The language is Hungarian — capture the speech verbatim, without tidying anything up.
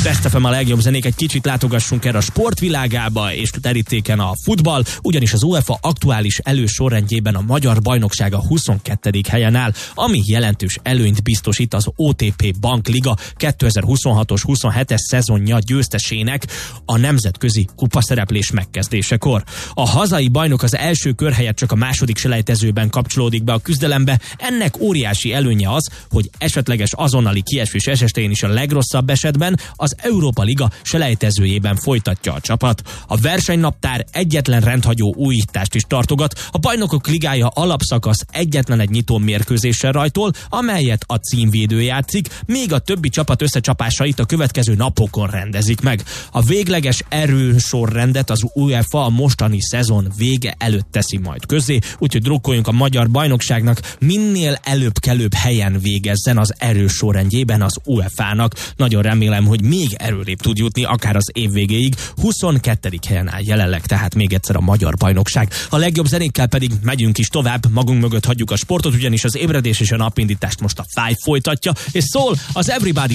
Best ef em a legjobb zenék, egy kicsit látogassunk erre a sportvilágába, és terítéken a futball, ugyanis az UEFA aktuális elősorrendjében a magyar bajnokság a huszonkettedik helyen áll, ami jelentős előnyt biztosít az o té pé Bankliga kétezer-huszonhatos huszonhetes szezonja győztesének a nemzetközi kupaszereplés megkezdésekor. A hazai bajnok az első kör helyett csak a második selejtezőben kapcsolódik be a küzdelembe, ennek óriási előnye az, hogy esetleges azonnali kiesés esetén is a legrosszabb esetben az Európa Liga selejtezőjében folytatja a csapat. A versenynaptár egyetlen rendhagyó újítást is tartogat, a Bajnokok Ligája alapszakasz egyetlen egy nyitó mérkőzéssel rajtol, amelyet a címvédő játszik, még a többi csapat összecsapásait a következő napokon rendezik meg. A végleges erősorrendet az UEFA a mostani szezon vége előtt teszi majd közzé, úgyhogy drukkoljunk a magyar bajnokságnak, minél előbb-kelőbb helyen végezzen az erősorrendjében az u ef á-nak. Nagyon remélem, hogy még erőrébb tud jutni, akár az év végéig. huszonkettedik helyen áll jelenleg, tehát még egyszer a magyar bajnokság. A legjobb zenékkel pedig megyünk is tovább, magunk mögött hagyjuk a sportot, ugyanis az ébredés és a napindítást most a Five folytatja, és szól az Everybody